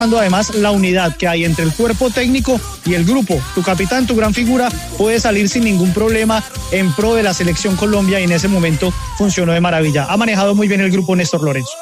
además la unidad que hay entre el cuerpo técnico y el grupo. Tu capitán, tu gran figura, puede salir sin ningún problema en pro de la selección Colombia y en ese momento funcionó de maravilla. Ha manejado muy bien el grupo Néstor Lorenzo.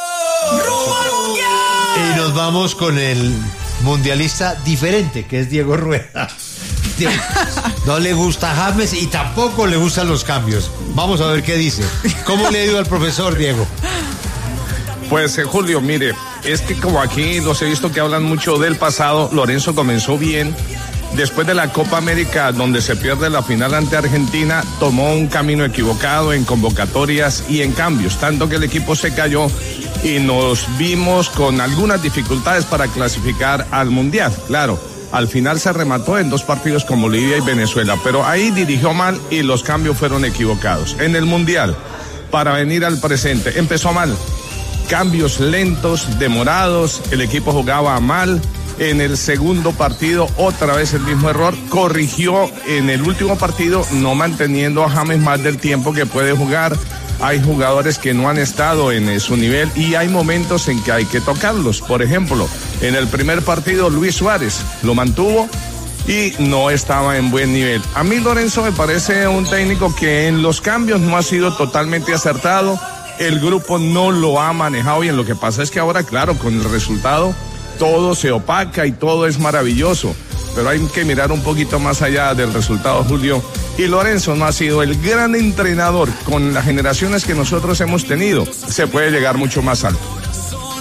Y nos vamos con el mundialista diferente, que es Diego Rueda. No le gusta James y tampoco le gustan los cambios. Vamos a ver qué dice. ¿Cómo le ha ido al profesor, Diego? Pues Julio, mire, es que como aquí los he visto que hablan mucho del pasado, Lorenzo comenzó bien. Después de la Copa América, donde se pierde la final ante Argentina, tomó un camino equivocado en convocatorias y en cambios, tanto que el equipo se cayó y nos vimos con algunas dificultades para clasificar al Mundial. Claro, al final se remató en 2 partidos con Bolivia y Venezuela, pero ahí dirigió mal y los cambios fueron equivocados. En el Mundial, para venir al presente, empezó mal. Cambios lentos, demorados, el equipo jugaba mal. En el segundo partido, otra vez el mismo error, corrigió en el último partido, no manteniendo a James más del tiempo que puede jugar. Hay jugadores que no han estado en su nivel y hay momentos en que hay que tocarlos. Por ejemplo, en el primer partido, Luis Suárez lo mantuvo y no estaba en buen nivel. A mí Lorenzo me parece un técnico que en los cambios no ha sido totalmente acertado. El grupo no lo ha manejado bien. Lo que pasa es que ahora, claro, con el resultado todo se opaca y todo es maravilloso, pero hay que mirar un poquito más allá del resultado, Julio. Y Lorenzo no ha sido el gran entrenador. Con las generaciones que nosotros hemos tenido, se puede llegar mucho más alto.